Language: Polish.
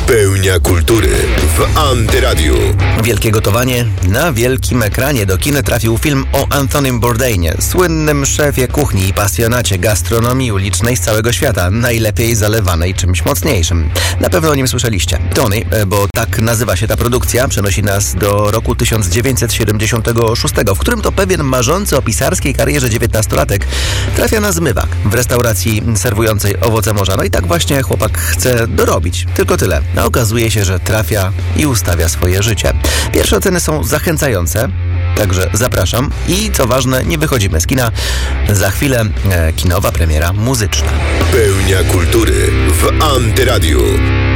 Pełnia kultury w Antyradiu. Wielkie gotowanie. Na wielkim ekranie do kin trafił film o Anthony Bourdainie, słynnym szefie kuchni i pasjonacie gastronomii ulicznej z całego świata, najlepiej zalewanej czymś mocniejszym. Na pewno o nim słyszeliście. Tony, bo tak nazywa się ta produkcja, przenosi nas do roku 1976, w którym to pewien marzący o pisarskiej karierze 19-latek trafia na zmywak w restauracji serwującej owoce morza. No i tak właśnie chłopak chce dorobić. Tylko tyle. A okazuje się, że trafia i ustawia swoje życie. Pierwsze oceny są zachęcające, także zapraszam. I co ważne, nie wychodzimy z kina. Za chwilę kinowa premiera muzyczna. Pełnia kultury w Antyradiu.